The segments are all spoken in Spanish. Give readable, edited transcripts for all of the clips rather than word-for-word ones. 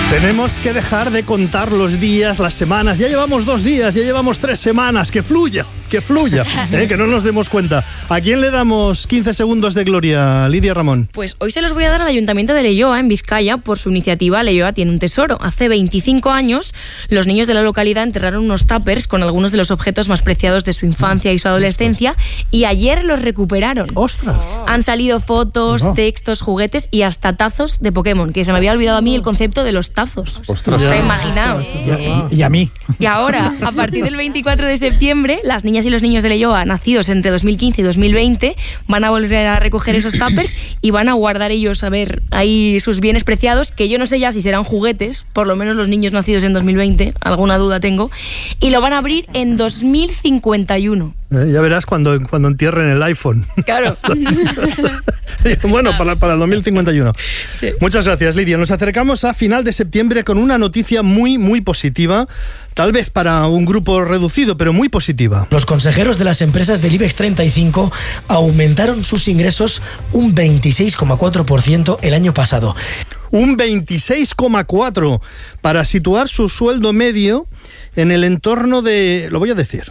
Tenemos que dejar de contar los días, las semanas. Ya llevamos 2 días, ya llevamos 3 semanas. Que fluya, que no nos demos cuenta. ¿A quién le damos 15 segundos de gloria, Lidia Ramón? Pues hoy se los voy a dar al Ayuntamiento de Leioa, en Vizcaya, por su iniciativa Leioa tiene un tesoro. Hace 25 años, los niños de la localidad enterraron unos tuppers con algunos de los objetos más preciados de su infancia y su adolescencia, y ayer los recuperaron. ¡Ostras! Han salido fotos, textos, juguetes y hasta tazos de Pokémon, que se me había olvidado a mí el concepto de los tazos. ¡Ostras! ¿Se imaginaos? Y a mí. Y ahora, a partir del 24 de septiembre, las niñas y los niños de Leioa, nacidos entre 2015 y 2020, van a volver a recoger esos tuppers y van a guardar ellos, a ver, ahí sus bienes preciados, que yo no sé ya si serán juguetes, por lo menos los niños nacidos en 2020, alguna duda tengo, y lo van a abrir en 2051. Ya verás cuando entierren el iPhone. Claro. Bueno, para el 2051. Sí. Muchas gracias, Lidia. Nos acercamos a final de septiembre con una noticia muy, muy positiva. Tal vez para un grupo reducido, pero muy positiva. Los consejeros de las empresas del IBEX 35 aumentaron sus ingresos un 26,4% el año pasado. Un 26,4% para situar su sueldo medio en el entorno de... Lo voy a decir,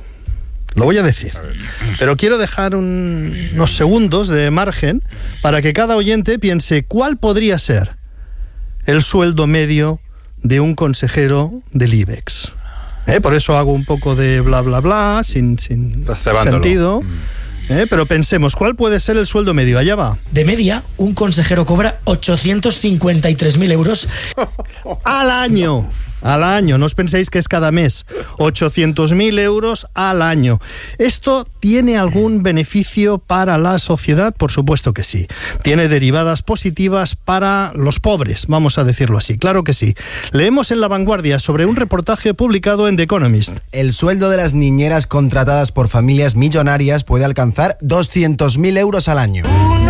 pero quiero dejar unos segundos de margen para que cada oyente piense cuál podría ser el sueldo medio de un consejero del IBEX. Por eso hago un poco de bla bla bla, sin sentido. Pero pensemos, ¿cuál puede ser el sueldo medio? Allá va. De media, un consejero cobra 853.000 euros al año. Al año, no os penséis que es cada mes. 800.000 euros al año. ¿Esto tiene algún beneficio para la sociedad? Por supuesto que sí. Tiene derivadas positivas para los pobres, vamos a decirlo así. Claro que sí. Leemos en La Vanguardia sobre un reportaje publicado en The Economist. El sueldo de las niñeras contratadas por familias millonarias puede alcanzar 200.000 euros al año.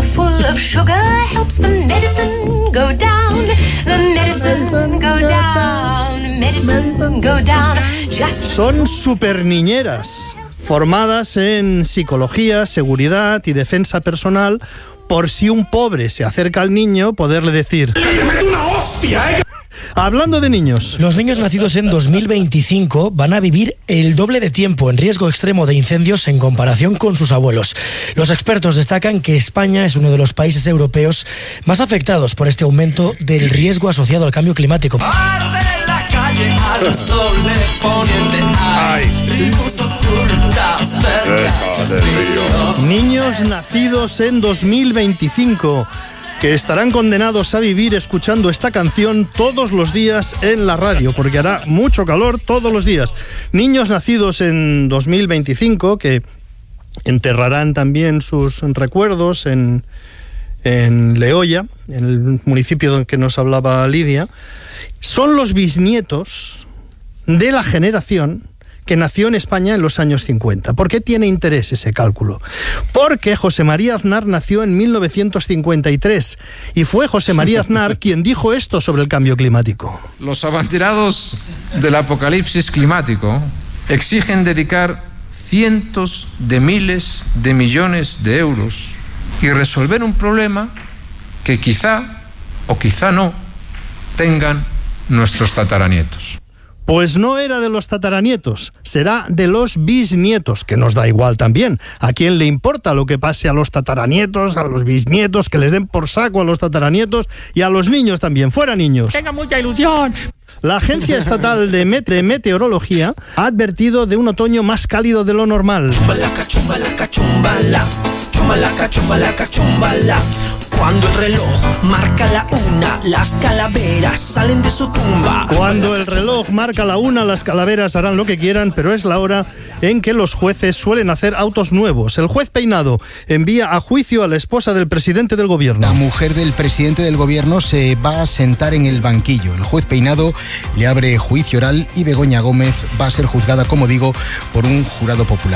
Son superniñeras, formadas en psicología, seguridad y defensa personal, por si un pobre se acerca al niño, poderle decir... ¡Le meto una hostia, Hablando de niños. Los niños nacidos en 2025 van a vivir el doble de tiempo en riesgo extremo de incendios en comparación con sus abuelos. Los expertos destacan que España es uno de los países europeos más afectados por este aumento del riesgo asociado al cambio climático. Niños nacidos en 2025 que estarán condenados a vivir escuchando esta canción todos los días en la radio, porque hará mucho calor todos los días. Niños nacidos en 2025 que enterrarán también sus recuerdos en Leioa, en el municipio del que nos hablaba Lidia, son los bisnietos de la generación que nació en España en los años 50. ¿Por qué tiene interés ese cálculo? Porque José María Aznar nació en 1953 y fue José María Aznar quien dijo esto sobre el cambio climático. Los abanderados del apocalipsis climático exigen dedicar cientos de miles de millones de euros y resolver un problema que quizá o quizá no tengan nuestros tataranietos. Pues no era de los tataranietos, será de los bisnietos, que nos da igual también. ¿A quién le importa lo que pase a los tataranietos, a los bisnietos, que les den por saco a los tataranietos y a los niños también? ¡Fuera niños! ¡Tenga mucha ilusión! La Agencia Estatal de Meteorología ha advertido de un otoño más cálido de lo normal. Chumbalaca, chumbalaca, chumbala. Chumbalaca, chumbalaca, chumbala. Cuando el reloj marca la 1, las calaveras salen de su tumba. Cuando el reloj marca la 1, las calaveras harán lo que quieran, pero es la hora en que los jueces suelen hacer autos nuevos. El juez Peinado envía a juicio a la esposa del presidente del gobierno. La mujer del presidente del gobierno se va a sentar en el banquillo. El juez Peinado le abre juicio oral y Begoña Gómez va a ser juzgada, como digo, por un jurado popular.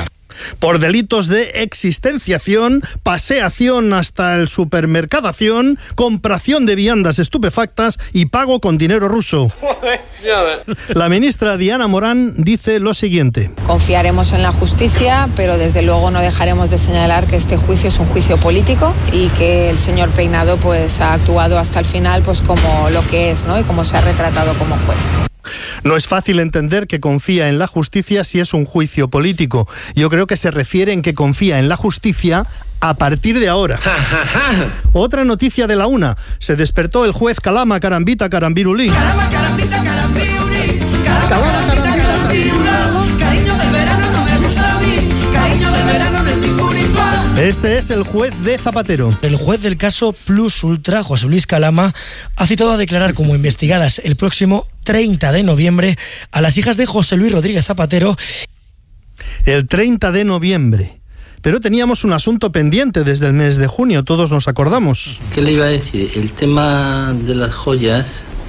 por delitos de existenciación, paseación hasta el supermercadación, compración de viandas estupefactas y pago con dinero ruso. La ministra Diana Morán dice lo siguiente: confiaremos en la justicia, pero desde luego no dejaremos de señalar que este juicio es un juicio político y que el señor Peinado pues ha actuado hasta el final pues como lo que es, ¿no? Y como se ha retratado como juez. No es fácil entender que confía en la justicia si es un juicio político. Yo creo que se refiere en que confía en la justicia a partir de ahora. Otra noticia de la una. Se despertó el juez Calama Carambita Carambirulí. Calama, carambita, carambirulí. Calama, carambita, carambirulí. Cariño del verano no me gusta a mí. Cariño del verano no es ningún igual. Este es el juez de Zapatero. El juez del caso Plus Ultra, José Luis Calama, ha citado a declarar como investigadas el próximo 30 de noviembre a las hijas de José Luis Rodríguez Zapatero. El 30 de noviembre. Pero teníamos un asunto pendiente desde el mes de junio, todos nos acordamos. ¿Qué le iba a decir? El tema de las joyas,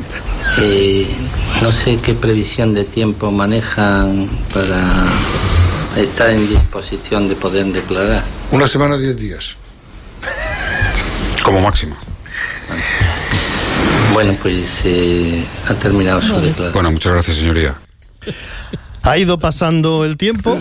no sé qué previsión de tiempo manejan para estar en disposición de poder declarar. 1 semana, 10 días. Como máximo. Bueno, pues ha terminado su declaración. Bueno, muchas gracias, señoría. Ha ido pasando el tiempo.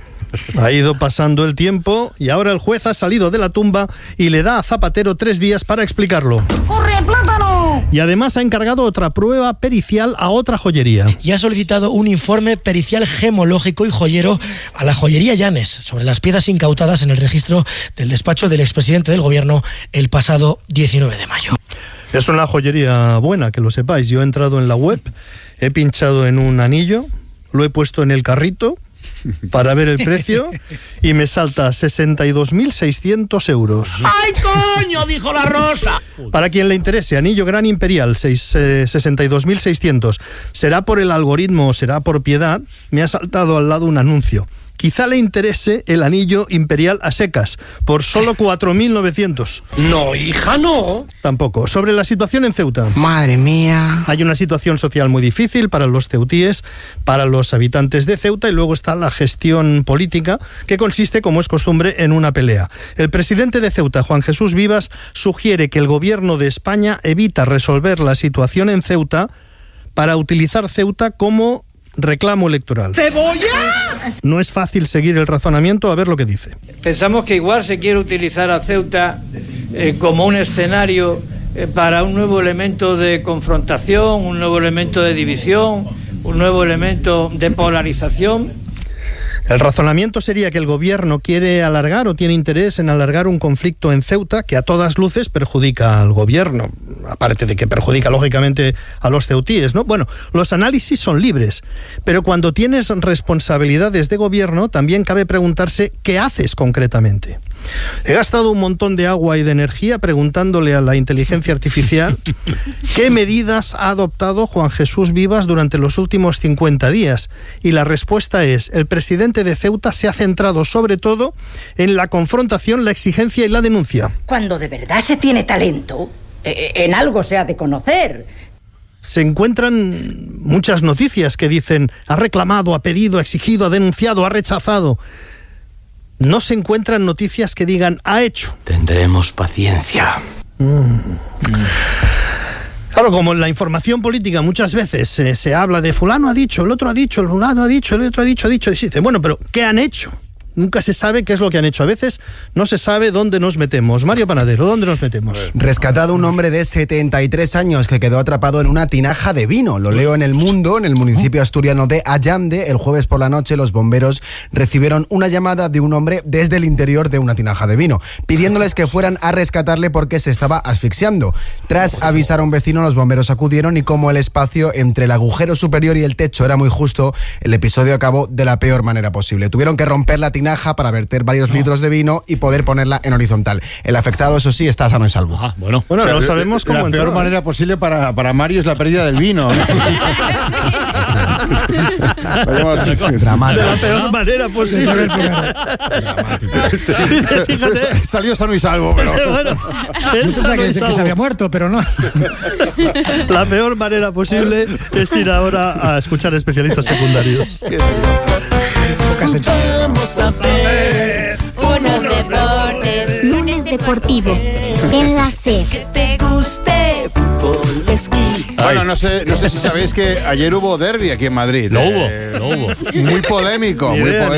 Y ahora el juez ha salido de la tumba y le da a Zapatero 3 días para explicarlo. ¡Corre, plátano! Y además ha encargado otra prueba pericial a otra joyería. Y ha solicitado un informe pericial gemológico y joyero a la joyería Llanes sobre las piezas incautadas en el registro del despacho del expresidente del gobierno el pasado 19 de mayo. Es una joyería buena, que lo sepáis. Yo he entrado en la web, he pinchado en un anillo, lo he puesto en el carrito para ver el precio y me salta 62.600 euros. ¡Ay, coño! Dijo la Rosa. Para quien le interese, anillo gran imperial, 62.600. ¿Será por el algoritmo o será por piedad? Me ha saltado al lado un anuncio. Quizá le interese el anillo imperial a secas, por solo 4.900. No, hija, no. Tampoco. Sobre la situación en Ceuta. Madre mía. Hay una situación social muy difícil para los ceutíes, para los habitantes de Ceuta, y luego está la gestión política, que consiste, como es costumbre, en una pelea. El presidente de Ceuta, Juan Jesús Vivas, sugiere que el gobierno de España evita resolver la situación en Ceuta para utilizar Ceuta como reclamo electoral. ¡Cebolla! No es fácil seguir el razonamiento, a ver lo que dice. Pensamos que igual se quiere utilizar a Ceuta como un escenario para un nuevo elemento de confrontación, un nuevo elemento de división, un nuevo elemento de polarización. El razonamiento sería que el gobierno quiere alargar o tiene interés en alargar un conflicto en Ceuta que a todas luces perjudica al gobierno, aparte de que perjudica lógicamente a los ceutíes, ¿no? Bueno, los análisis son libres, pero cuando tienes responsabilidades de gobierno también cabe preguntarse ¿qué haces concretamente? He gastado un montón de agua y de energía preguntándole a la inteligencia artificial qué medidas ha adoptado Juan Jesús Vivas durante los últimos 50 días. Y la respuesta es: el presidente de Ceuta se ha centrado sobre todo en la confrontación, la exigencia y la denuncia. Cuando de verdad se tiene talento, en algo se ha de conocer. Se encuentran muchas noticias que dicen ha reclamado, ha pedido, ha exigido, ha denunciado, ha rechazado. No se encuentran noticias que digan ha hecho. Tendremos paciencia. Claro, como en la información política muchas veces se habla de fulano ha dicho, el otro ha dicho, el fulano ha dicho, el otro ha dicho, y dice, bueno, pero ¿qué han hecho? Nunca se sabe qué es lo que han hecho. A veces no se sabe dónde nos metemos. Mario Panadero, ¿dónde nos metemos? Rescatado un hombre de 73 años que quedó atrapado en una tinaja de vino. Lo leo en El Mundo, en el municipio asturiano de Allande. El jueves por la noche los bomberos recibieron una llamada de un hombre desde el interior de una tinaja de vino, pidiéndoles que fueran a rescatarle porque se estaba asfixiando. Tras avisar a un vecino, los bomberos acudieron y como el espacio entre el agujero superior y el techo era muy justo, el episodio acabó de la peor manera posible. Tuvieron que romper la tinaja para verter varios litros de vino y poder ponerla en horizontal. El afectado, eso sí, está sano y salvo. Bueno, o sea, no sabemos cómo la peor manera posible para Mario es la pérdida del vino. Dramático. De la peor manera posible. Fíjate. Salió sano y salvo, pero... Bueno, Yo pensaba que se había muerto, pero no. La peor manera posible es ir ahora a escuchar especialistas secundarios. Vamos a ver unos deportes. Lunes deportivo en la SER. que te guste fútbol, esquí. Bueno, no sé si sabéis que ayer hubo derbi aquí en Madrid. Lo hubo. Muy polémico,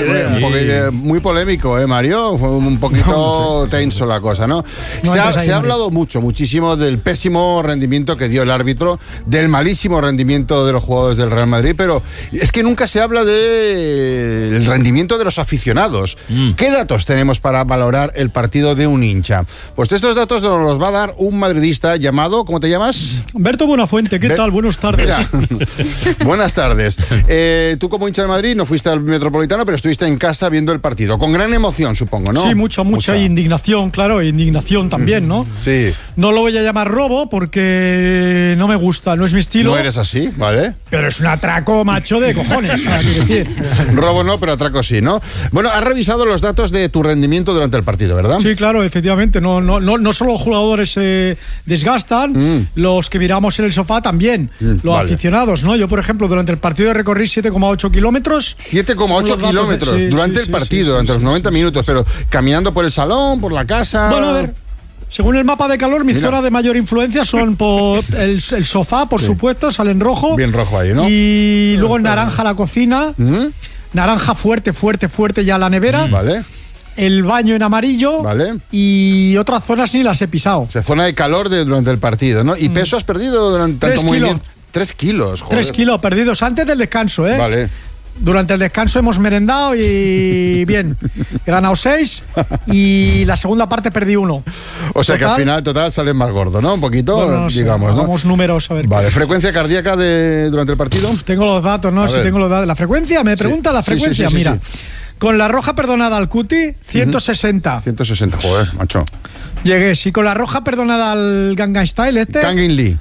muy polémico, Mario? Fue un poquito tenso la cosa, ¿no? Se ha hablado muchísimo del pésimo rendimiento que dio el árbitro, del malísimo rendimiento de los jugadores del Real Madrid, pero es que nunca se habla del rendimiento de los aficionados. ¿Qué datos tenemos para valorar el partido de un hincha? Pues estos datos nos los va a dar un madridista llamado, ¿cómo te llamas? Berto Buenafuente, ¿qué tal? Buenas tardes. Mira, buenas tardes. Tú como hincha de Madrid no fuiste al Metropolitano, pero estuviste en casa viendo el partido. Con gran emoción, supongo, ¿no? Sí, mucha indignación, claro, indignación también, ¿no? Sí. No lo voy a llamar robo porque no me gusta, no es mi estilo. No eres así, ¿vale? Pero es un atraco macho de cojones, o sea, quiero decir. Robo no, pero atraco sí, ¿no? Bueno, has revisado los datos de tu rendimiento durante el partido, ¿verdad? Sí, claro, efectivamente. No solo los jugadores se desgastan, los que miramos en el sofá también, los aficionados, ¿no? Yo, por ejemplo, durante el partido recorrí 7,8 kilómetros. 7,8 kilómetros durante el partido, durante los 90 minutos, pero caminando por el salón, por la casa... Bueno, a ver, según el mapa de calor, mi zona de mayor influencia son por el sofá, por supuesto, sale en rojo. Bien rojo ahí, ¿no? Y luego en naranja la cocina, naranja fuerte ya la nevera. Vale. El baño en amarillo, vale, y otras zonas ni las he pisado. O sea, zona de calor durante el partido, ¿no? ¿Y peso has perdido durante tanto movimiento? 3 kilos, joder. 3 kilos perdidos antes del descanso, ¿eh? Vale. Durante el descanso hemos merendado y bien, he ganado 6 y la segunda parte perdí 1. O sea que al final total sales más gordo, ¿no? Un poquito, bueno, no digamos, sé, ¿no? Vamos números a ver. Vale, ¿frecuencia cardíaca durante el partido? Tengo los datos, ¿no? Sí, tengo los datos. ¿La frecuencia? ¿Me pregunta la frecuencia? Sí, mira. Con la roja perdonada al Cuti, 160. 160, joder, macho. Llegué, sí, con la roja perdonada al Gangnam Style Kangin Lee,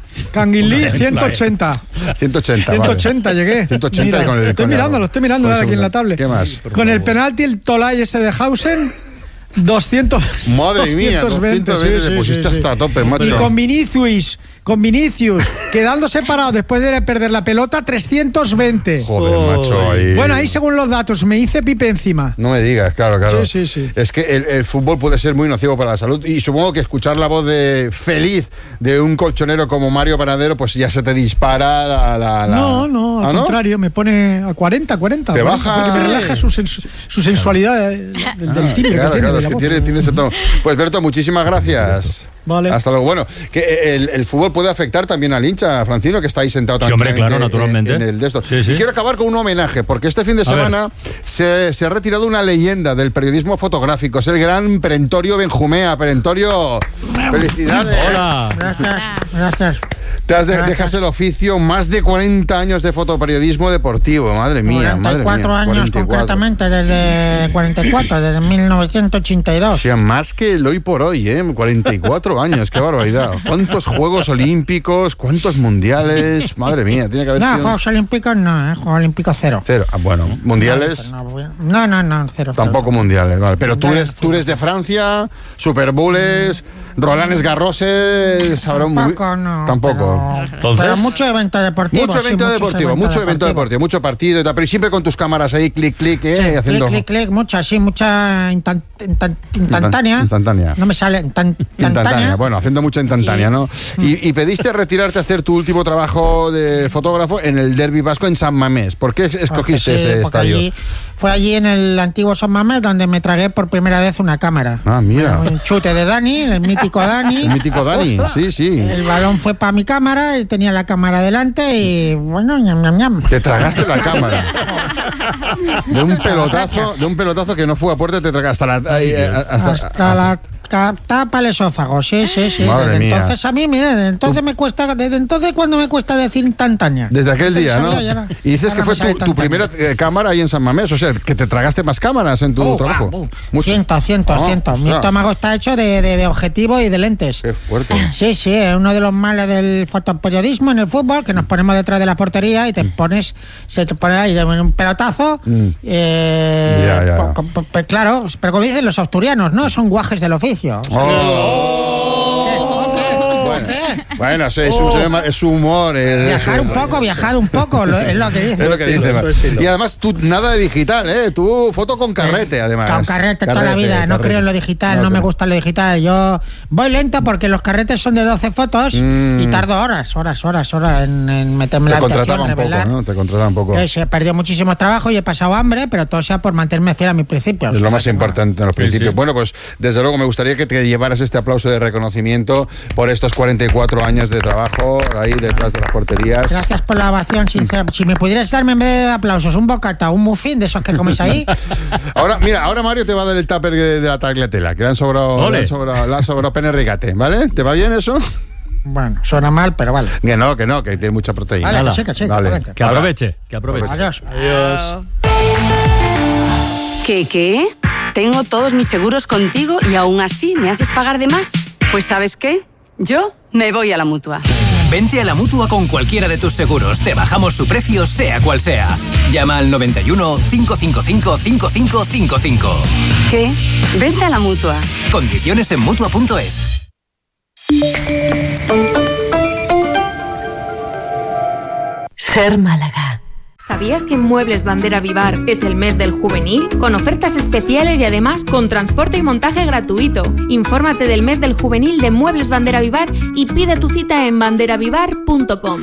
180. 180 vale. Llegué. 180 mira, con el... Lo estoy mirando ahora aquí en la tablet. ¿Qué más? Con el penalti, el Tolai ese de Hausen, 200. Madre mía, 220 te pusiste hasta a tope, macho. Y con Vinicius, quedando separado después de perder la pelota, 320. Joder, macho. Ahí... Bueno, ahí según los datos, me hice pipe encima. No me digas, claro. Sí. Es que el fútbol puede ser muy nocivo para la salud y supongo que escuchar la voz feliz de un colchonero como Mario Panadero, pues ya se te dispara la... No, al contrario, me pone a 40. Te baja... Porque me relaja su sensualidad del timbre que tiene. Es que tiene ese tono. Pues Berto, muchísimas gracias. Vale. Hasta luego. Bueno, que el fútbol puede afectar también al hincha, Francino, que está ahí sentado también. Sí, hombre, claro, naturalmente. En el de esto. Sí. Y quiero acabar con un homenaje, porque este fin de semana se ha retirado una leyenda del periodismo fotográfico. Es el gran Perentorio Benjumea. Perentorio, felicidades. Hola. Gracias. Dejas el oficio, más de 40 años de fotoperiodismo deportivo, madre mía. 44 años 44. Concretamente, desde 44, desde 1982. O sea, más que el hoy por hoy, 44 años, qué barbaridad. ¿Cuántos Juegos Olímpicos, cuántos Mundiales? Madre mía, tiene que haber sido... Juegos Olímpicos no, Juegos Olímpicos 0. Bueno, ¿Mundiales? No, 0. Tampoco Mundiales, vale. Pero tú eres de Francia, Super Bowls, Roland Garroses... Tampoco. Pero mucho evento deportivo. Mucho evento deportivo, mucho partido y tal, pero siempre con tus cámaras ahí, clic, haciendo... Clic, mucha instantánea. No me sale instantánea. Bueno, haciendo mucha instantánea, ¿no? Y pediste retirarte a hacer tu último trabajo de fotógrafo en el Derbi Vasco en San Mamés. ¿Por qué escogiste ese estadio? Fue allí en el antiguo San Mamés donde me tragué por primera vez una cámara. Ah, mira. Un chute de Dani, el mítico Dani. El mítico Dani, sí. El balón fue para mi cámara y tenía la cámara delante y bueno, ñam. Te tragaste la cámara. De un pelotazo que no fue a puerta, te tragaste hasta la tapa el esófago, sí. Madre Desde mía. entonces a mí, mira, desde entonces cuando me cuesta decir instantánea. Desde aquel día, ¿no? Sabía, Y dices ahora que fue me sale tu primera cámara ahí en San Mamés, o sea, que te tragaste más cámaras en tu trabajo. Cientos. Mi ostras. estómago está hecho de objetivo y de lentes. Qué fuerte. Sí, es uno de los males del fotoperiodismo en el fútbol, que nos ponemos detrás de la portería y se te pone ahí un pelotazo. Ya. Pues claro, pero como dicen los asturianos, no son guajes del oficio. Bueno, sí, es su humor. Viajar un poco, es lo que dice. Es lo que dice. Y además, tú nada de digital, ¿eh? Tú foto con carrete, además. Con carrete toda la vida. No creo en lo digital, no me gusta lo digital. Yo voy lento porque los carretes son de 12 fotos y tardo horas en meterme la habitación, revelar. Te contratan un poco. He perdido muchísimo trabajo y he pasado hambre, pero todo sea por mantenerme fiel a mis principios. Es lo más importante en los principios. Sí. Bueno, pues desde luego me gustaría que te llevaras este aplauso de reconocimiento por estos 44 años de trabajo ahí detrás de las porterías. Gracias por la ovación, sincera. Si me pudieras darme en vez de aplausos un bocata, un muffin de esos que coméis ahí. Ahora Mario te va a dar el tupper de la tagliatella, que le han sobrado pene rigate, ¿vale? ¿Te va bien eso? Bueno, suena mal, pero vale. Que no, que tiene mucha proteína. Vale, que sí. Vale. Que aproveche. Adiós. ¿Qué? Tengo todos mis seguros contigo y aún así me haces pagar de más. Pues ¿sabes qué? Yo me voy a la Mutua. Vente a la Mutua con cualquiera de tus seguros. Te bajamos su precio, sea cual sea. Llama al 91 555 5555. ¿Qué? Vente a la Mutua. Condiciones en Mutua.es. Ser Málaga. ¿Sabías que en Muebles Bandera Vivar es el mes del juvenil? Con ofertas especiales y además con transporte y montaje gratuito. Infórmate del mes del juvenil de Muebles Bandera Vivar y pide tu cita en banderavivar.com.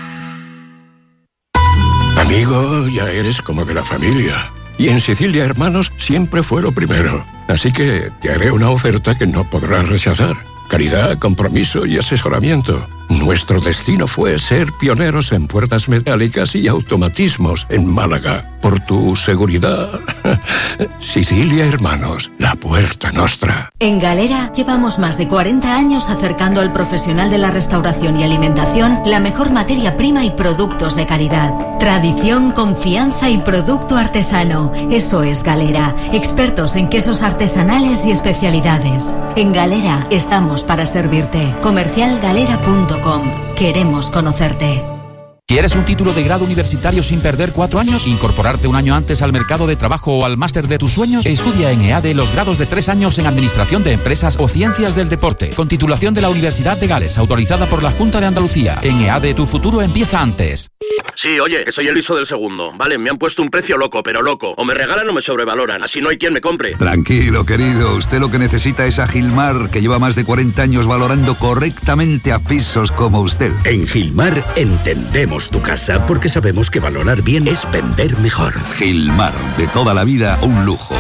Amigo, ya eres como de la familia. Y en Sicilia Hermanos siempre fue lo primero. Así que te haré una oferta que no podrás rechazar. Calidad, compromiso y asesoramiento. Nuestro destino fue ser pioneros en puertas metálicas y automatismos en Málaga. Por tu seguridad. Sicilia Hermanos, la puerta nostra. En Galera llevamos más de 40 años acercando al profesional de la restauración y alimentación la mejor materia prima y productos de calidad. Tradición, confianza y producto artesano. Eso es Galera. Expertos en quesos artesanales y especialidades. En Galera estamos para servirte. Comercialgalera.com. Queremos conocerte. ¿Quieres un título de grado universitario sin perder 4 años? ¿Incorporarte un año antes al mercado de trabajo o al máster de tus sueños? Estudia en EADE los grados de 3 años en Administración de Empresas o Ciencias del Deporte, con titulación de la Universidad de Gales, autorizada por la Junta de Andalucía. En EADE tu futuro empieza antes. Sí, oye, que soy el hijo del segundo. Vale, me han puesto un precio loco, pero loco. O me regalan o me sobrevaloran, así no hay quien me compre. Tranquilo, querido. Usted lo que necesita es a Gilmar, que lleva más de 40 años valorando correctamente a pisos como usted. En Gilmar entendemos tu casa porque sabemos que valorar bien es vender mejor. Gilmar, de toda la vida, un lujo.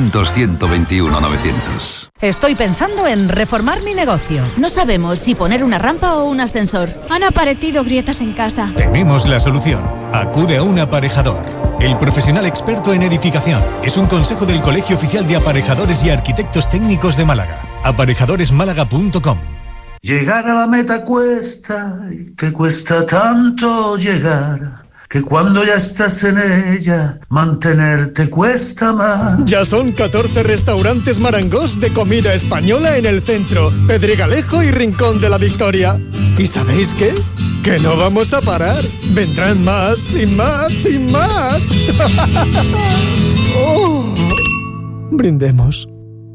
900-121-900. Estoy pensando en reformar mi negocio. No sabemos si poner una rampa o un ascensor. Han aparecido grietas en casa. Tenemos la solución. Acude a un aparejador. El profesional experto en edificación. Es un consejo del Colegio Oficial de Aparejadores y Arquitectos Técnicos de Málaga. Aparejadoresmálaga.com. Llegar a la meta cuesta, y que cuesta tanto llegar, que cuando ya estás en ella, mantenerte cuesta más. Ya son 14 restaurantes Marangós de comida española en el centro, Pedregalejo y Rincón de la Victoria. ¿Y sabéis qué? Que no vamos a parar. Vendrán más y más y más. Oh. Brindemos.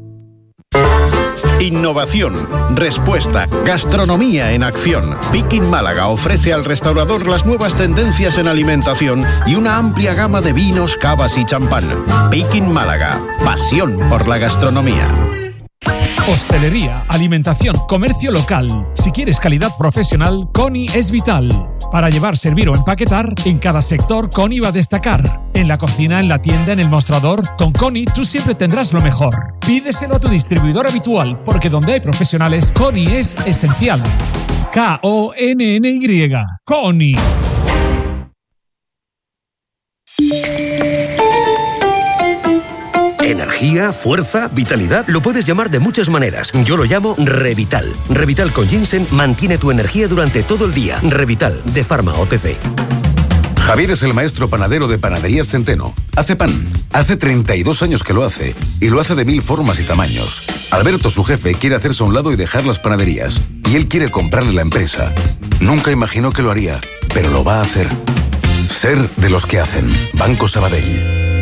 Innovación, respuesta, gastronomía en acción. Picking Málaga ofrece al restaurador las nuevas tendencias en alimentación y una amplia gama de vinos, cavas y champán. Picking Málaga, pasión por la gastronomía. Hostelería, alimentación, comercio local. Si quieres calidad profesional, Coni es vital. Para llevar, servir o empaquetar, en cada sector Coni va a destacar. En la cocina, en la tienda, en el mostrador, con Coni tú siempre tendrás lo mejor. Pídeselo a tu distribuidor habitual, porque donde hay profesionales, Coni es esencial. K-O-N-N-Y. Coni. En energía, fuerza, vitalidad. Lo puedes llamar de muchas maneras. Yo lo llamo Revital. Revital con ginseng mantiene tu energía durante todo el día. Revital, de Pharma OTC. Javier es el maestro panadero de Panaderías Centeno. Hace pan. Hace 32 años que lo hace. Y lo hace de 1000 formas y tamaños. Alberto, su jefe, quiere hacerse a un lado y dejar las panaderías. Y él quiere comprarle la empresa. Nunca imaginó que lo haría, pero lo va a hacer. Ser de los que hacen. Banco Sabadell.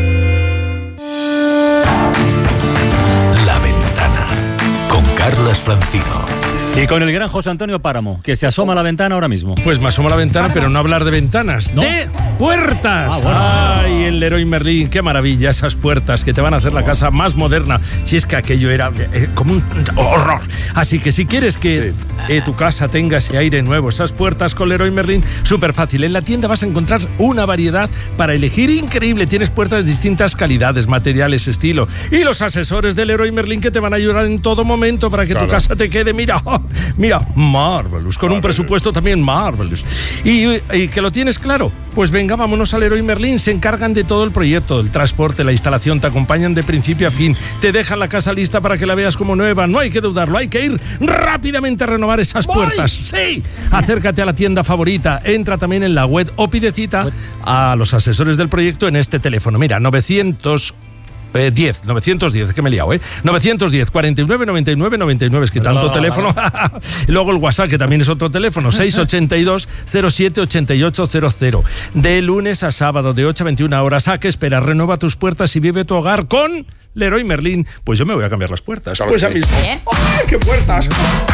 La Ventana. Con Carlas Francino. Y con el gran José Antonio Páramo, que se asoma a la ventana ahora mismo. Pues me asomo a la ventana, pero no hablar de ventanas, ¿no? ¡De puertas! ¡Ay, el Leroy Merlin! ¡Qué maravilla! Esas puertas que te van a hacer la casa más moderna. Si es que aquello era como un horror. Así que si quieres que tu casa tenga ese aire nuevo, esas puertas con Leroy Merlin, súper fácil. En la tienda vas a encontrar una variedad para elegir increíble. Tienes puertas de distintas calidades, materiales, estilo. Y los asesores de Leroy Merlin que te van a ayudar en todo momento para que tu casa te quede, mira, marvelous, con un presupuesto también marvelous. Y que lo tienes claro, pues venga, vámonos a Leroy Merlin. Se encargan de todo el proyecto, el transporte, la instalación, te acompañan de principio a fin, te dejan la casa lista para que la veas como nueva. No hay que dudarlo, hay que ir rápidamente a renovar esas puertas. ¡Sí! Acércate a la tienda favorita, entra también en la web o pide cita a los asesores del proyecto en este teléfono. Mira, 910, que me he liado, 910 49 99 99, es que tanto teléfono. Y luego el WhatsApp, que también es otro teléfono, 682 07 8800. De lunes a sábado, de 8 a 21 horas. ¿A qué esperas? Renueva tus puertas y vive tu hogar con Leroy Merlin. Pues yo me voy a cambiar las puertas. Pues a mismo. ¡Ay, qué puertas!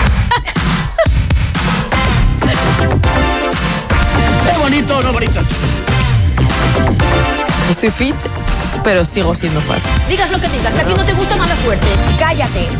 ¡Qué bonito, no bonito! Estoy fit, pero sigo siendo fuerte. Digas lo que digas, que a ti no te gusta mala suerte. Cállate.